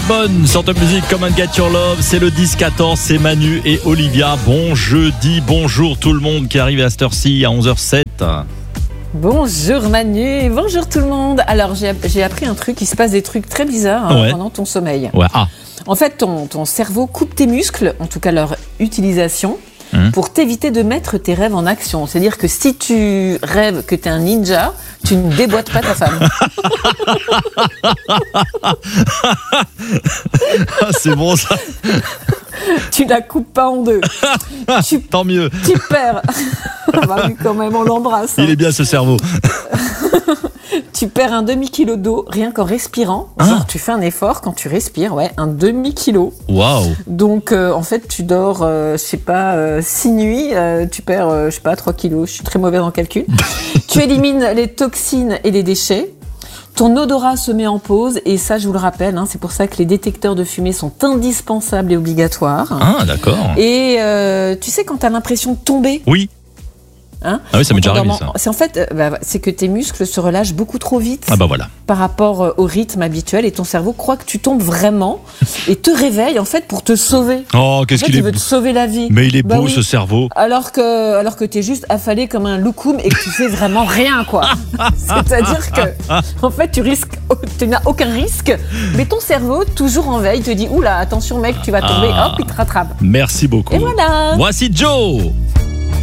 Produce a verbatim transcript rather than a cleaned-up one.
bonne sur Top Music, Come and Get Your Love. C'est le dix quatorze, c'est Manu et Olivia. Bon jeudi, bonjour tout le monde qui arrive à cette heure-ci à onze heures zéro sept. Bonjour Manu, bonjour tout le monde. Alors j'ai, j'ai appris un truc, il se passe des trucs très bizarres hein, ouais. pendant ton sommeil. Ouais. Ah. En fait, ton, ton cerveau coupe tes muscles, en tout cas leur utilisation, Mmh. pour t'éviter de mettre tes rêves en action. C'est-à-dire que si tu rêves que tu es un ninja, tu ne déboîtes pas ta femme. Ah, c'est bon ça. Tu la coupes pas en deux. Tu, Tant mieux. tu perds. Bah oui, quand même, on l'embrasse. Il est bien ce cerveau. Tu perds un demi-kilo d'eau rien qu'en respirant. Ah. Genre, tu fais un effort quand tu respires, ouais, un demi-kilo. Waouh. Donc, euh, en fait, tu dors, euh, je sais pas, euh, six nuits, euh, tu perds, euh, je sais pas, trois kilos. Je suis très mauvaise en calcul. Tu élimines les toxines et les déchets. Ton odorat se met en pause et ça, je vous le rappelle, hein, c'est pour ça que les détecteurs de fumée sont indispensables et obligatoires. Ah, d'accord. Et euh, tu sais, quand tu as l'impression de tomber, Oui. hein, Ah oui, ça m'est déjà arrivé dormant, ça. c'est en fait, euh, bah, c'est que tes muscles se relâchent beaucoup trop vite. Ah bah voilà. Par rapport euh, au rythme habituel et ton cerveau croit que tu tombes vraiment et te réveille en fait pour te sauver. Oh, En qu'est-ce fait, qu'il il est veut beau. te sauver la vie. Mais il est Bah beau oui. ce cerveau. Alors que, alors que t'es juste affalé comme un loukoum et que tu fais vraiment rien, quoi. C'est-à-dire que, en fait, tu risques, tu n'as aucun risque, mais ton cerveau, toujours en veille, te dit, oula, attention mec, tu vas tomber, Ah. hop, il te rattrape. Merci beaucoup. Et voilà. Voici Joe.